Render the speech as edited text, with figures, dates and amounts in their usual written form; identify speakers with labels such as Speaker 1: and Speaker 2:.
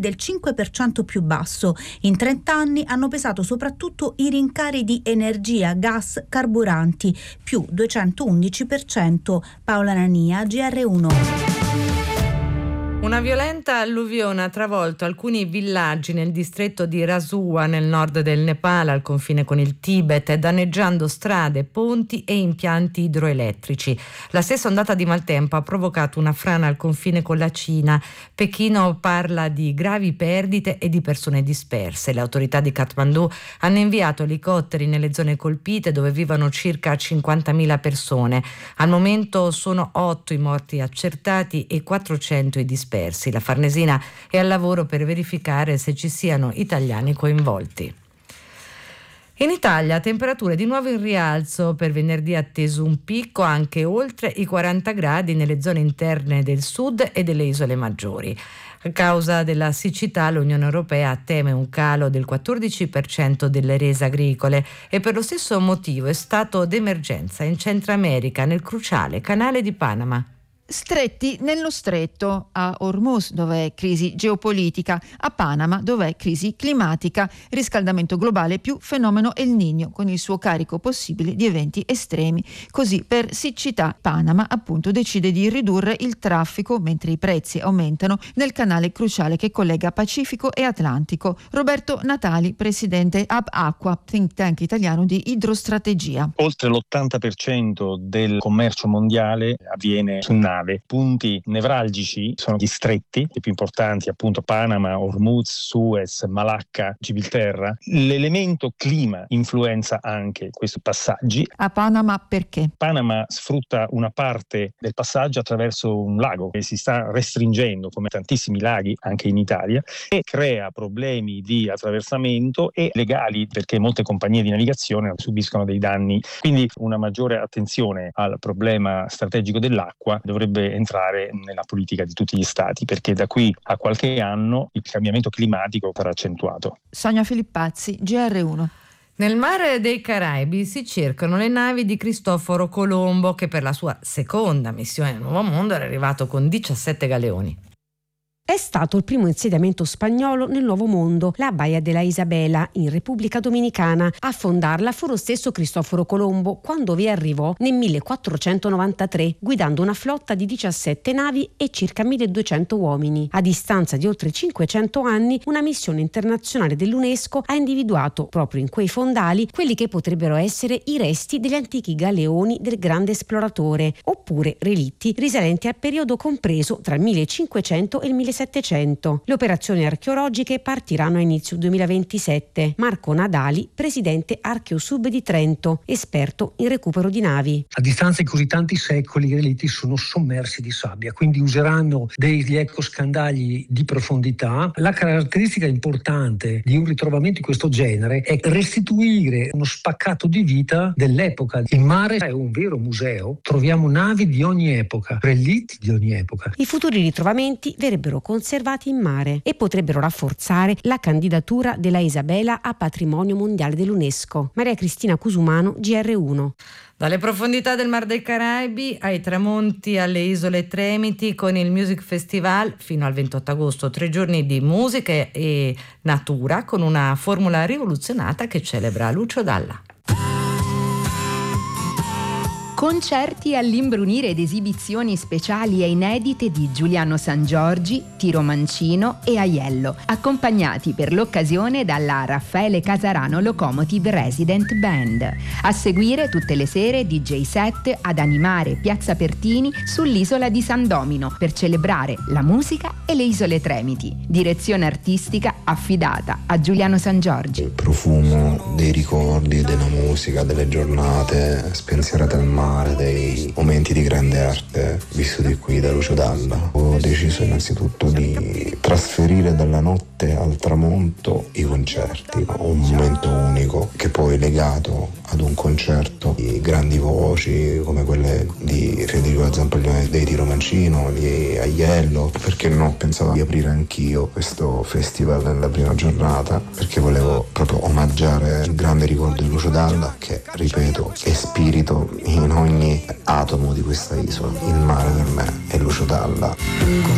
Speaker 1: del 5% più basso. In 30 anni hanno pesato soprattutto i rincari di energia, gas, carburanti, più 211%. Paola Nania, GR1.
Speaker 2: Una violenta alluvione ha travolto alcuni villaggi nel distretto di Rasua, nel nord del Nepal, al confine con il Tibet, danneggiando strade, ponti e impianti idroelettrici. La stessa ondata di maltempo ha provocato una frana al confine con la Cina. Pechino parla di gravi perdite e di persone disperse. Le autorità di Kathmandu hanno inviato elicotteri nelle zone colpite, dove vivono circa 50.000 persone. Al momento sono 8 i morti accertati e 400 i dispersi. La Farnesina è al lavoro per verificare se ci siano italiani coinvolti. In Italia temperature di nuovo in rialzo, per venerdì atteso un picco anche oltre i 40 gradi nelle zone interne del sud e delle isole maggiori. A causa della siccità l'Unione Europea teme un calo del 14% delle rese agricole e per lo stesso motivo è stato d'emergenza in Centro America, nel cruciale canale di Panama.
Speaker 3: Stretti nello stretto, a Hormuz dove è crisi geopolitica, a Panama dove è crisi climatica, riscaldamento globale più fenomeno El Niño con il suo carico possibile di eventi estremi. Così per siccità Panama appunto decide di ridurre il traffico mentre i prezzi aumentano nel canale cruciale che collega Pacifico e Atlantico. Roberto Natali, presidente Ab Acqua, think tank italiano di idrostrategia.
Speaker 4: Oltre l'80% del commercio mondiale avviene su nave. Punti nevralgici sono gli stretti, i più importanti appunto Panama, Hormuz, Suez, Malacca, Gibilterra. L'elemento clima influenza anche questi passaggi.
Speaker 3: A Panama perché?
Speaker 4: Panama sfrutta una parte del passaggio attraverso un lago che si sta restringendo, come tantissimi laghi anche in Italia, e crea problemi di attraversamento e legali perché molte compagnie di navigazione subiscono dei danni. Quindi una maggiore attenzione al problema strategico dell'acqua dovrebbe entrare nella politica di tutti gli stati, perché da qui a qualche anno il cambiamento climatico sarà accentuato.
Speaker 3: Sonia Filippazzi, GR1.
Speaker 2: Nel mare dei Caraibi si cercano le navi di Cristoforo Colombo, che per la sua seconda missione nel Nuovo Mondo era arrivato con 17 galeoni.
Speaker 5: È stato il primo insediamento spagnolo nel Nuovo Mondo, la Baia della Isabela, in Repubblica Dominicana. A fondarla fu lo stesso Cristoforo Colombo quando vi arrivò nel 1493, guidando una flotta di 17 navi e circa 1200 uomini. A distanza di oltre 500 anni, una missione internazionale dell'UNESCO ha individuato, proprio in quei fondali, quelli che potrebbero essere i resti degli antichi galeoni del grande esploratore, oppure relitti risalenti al periodo compreso tra il 1500 e il 1700. Le operazioni archeologiche partiranno a inizio 2027. Marco Nadali, presidente Archeosub di Trento, esperto in recupero di navi.
Speaker 6: A distanza di così tanti secoli i relitti sono sommersi di sabbia, quindi useranno degli ecoscandagli di profondità. La caratteristica importante di un ritrovamento di questo genere è restituire uno spaccato di vita dell'epoca. Il mare è un vero museo, troviamo navi di ogni epoca, relitti di ogni epoca.
Speaker 5: I futuri ritrovamenti verrebbero conservati in mare e potrebbero rafforzare la candidatura della Isabela a patrimonio mondiale dell'UNESCO. Maria Cristina Cusumano, GR1.
Speaker 2: Dalle profondità del Mar dei Caraibi ai tramonti alle isole Tremiti, con il Music Festival fino al 28 agosto, 3 giorni di musica e natura con una formula rivoluzionata che celebra Lucio Dalla.
Speaker 7: Concerti all'imbrunire ed esibizioni speciali e inedite di Giuliano Sangiorgi, Tiro Mancino e Aiello, accompagnati per l'occasione dalla Raffaele Casarano Locomotive Resident Band. A seguire tutte le sere DJ set ad animare Piazza Pertini sull'isola di San Domino per celebrare la musica e le isole Tremiti. Direzione artistica affidata a Giuliano Sangiorgi.
Speaker 8: Il profumo dei ricordi, della musica, delle giornate spensierate al mare, dei momenti di grande arte vissuti qui da Lucio Dalla. Ho deciso innanzitutto di trasferire dalla notte al tramonto i concerti, un momento unico che poi legato ad un concerto di grandi voci come quelle di Federico Zampaglione, dei Tiro Mancino, di Aiello. Perché non ho pensato di aprire anch'io questo festival nella prima giornata, perché volevo proprio omaggiare il grande ricordo di Lucio Dalla, che ripeto è spirito in ogni atomo di questa isola. Il mare per me è Lucio Dalla.